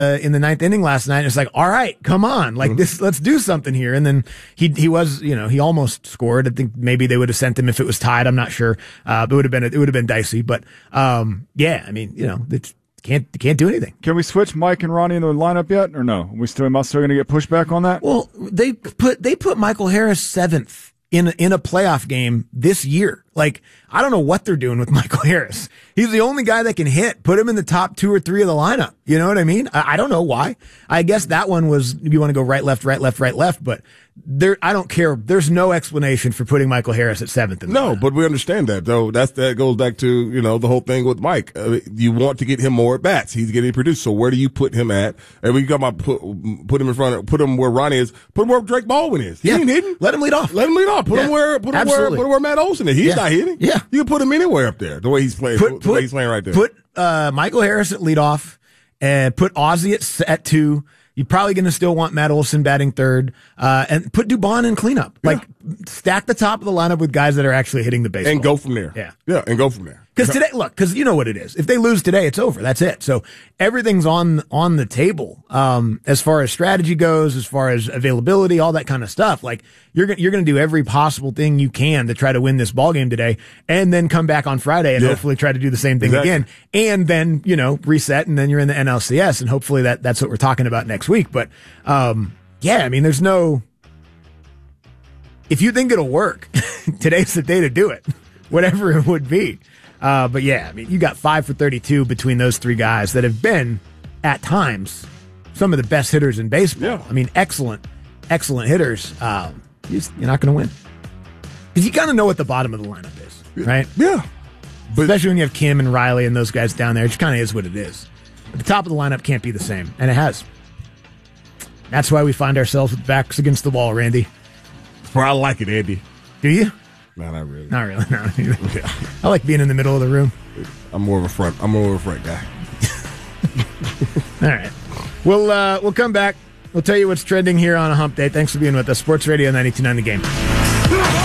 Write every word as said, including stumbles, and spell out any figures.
uh, in the ninth inning last night. It's like, all right, come on, like mm-hmm. this, let's do something here. And then he he was, you know, he almost scored. I think maybe they would have sent him if it was tied. I'm not sure. Uh, it would have been it would have been dicey. But um, yeah, I mean, you know, it's. Can't can't do anything. Can we switch Mike and Ronnie in the lineup yet, or no? Are we still am I still going to get pushback on that? Well, they put they put Michael Harris seventh in a, in a playoff game this year. Like, I don't know what they're doing with Michael Harris. He's the only guy that can hit. Put him in the top two or three of the lineup. You know what I mean? I, I don't know why. I guess that one was you want to go right, left, right, left, right, left, but. There, I don't care. There's no explanation for putting Michael Harris at seventh. In the no, lineup. But we understand that, though. That's that goes back to you know the whole thing with Mike. Uh, you want to get him more at bats. He's getting produced. So where do you put him at? And we got about put put him in front of put him where Ronnie is. Put him where Drake Baldwin is. He yeah. ain't hitting. Let him lead off. Let him lead off. Put yeah. him where put him Absolutely. where put him where Matt Olson is. He's yeah. not hitting. Yeah, you can put him anywhere up there. The way he's playing. Put, the put, way he's playing right there. Put uh, Michael Harris at leadoff and put Ozzie at at two. You're probably going to still want Matt Olson batting third, uh, and put Dubon in cleanup. Yeah. Like, stack the top of the lineup with guys that are actually hitting the baseball. And go from there. Yeah. Yeah, and go from there. Because today, look, because you know what it is. If they lose today, it's over. That's it. So everything's on on the table um, as far as strategy goes, as far as availability, all that kind of stuff. Like, you're gonna you're going to do every possible thing you can to try to win this ball game today, and then come back on Friday and yeah. hopefully try to do the same thing exactly. again, and then you know reset, and then you're in the N L C S, and hopefully that that's what we're talking about next week. But um, yeah, I mean, there's no. If you think it'll work, today's the day to do it, whatever it would be. Uh, but yeah, I mean, you got five for thirty-two between those three guys that have been, at times, some of the best hitters in baseball. Yeah. I mean, excellent, excellent hitters. Um, you're, just, you're not going to win. Because you kind of know what the bottom of the lineup is, right? Yeah. But, especially when you have Kim and Riley and those guys down there. It just kind of is what it is. But the top of the lineup can't be the same, and it has. That's why we find ourselves with backs against the wall, Randy. Well, I like it, Andy. Do you? No, not really. Not really. No. Yeah. I like being in the middle of the room. I'm more of a front. I'm more of a front guy. All right. We'll uh, we'll come back. We'll tell you what's trending here on a hump day. Thanks for being with us. Sports Radio ninety-two point nine The Game.